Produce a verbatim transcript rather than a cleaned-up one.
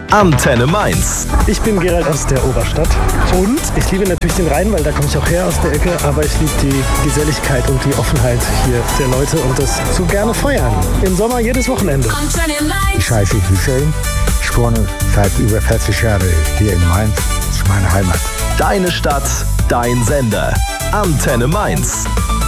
Antenne Mainz. Ich bin Gerald aus der Oberstadt und ich liebe natürlich den Rhein, weil da komme ich auch her aus der Ecke, aber ich liebe die Geselligkeit und die Offenheit hier der Leute und das so gerne feiern. Im Sommer jedes Wochenende. Ich heiße Hussein, ich wohne seit über vierzig Jahren hier in Mainz, das ist meine Heimat. Deine Stadt, dein Sender. Antenne Mainz.